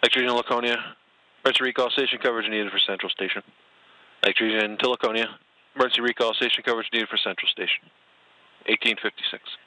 Electrician Laconia. Emergency recall station coverage needed for Central Station. Electrician to Laconia. Emergency recall station coverage needed for Central Station. 1856.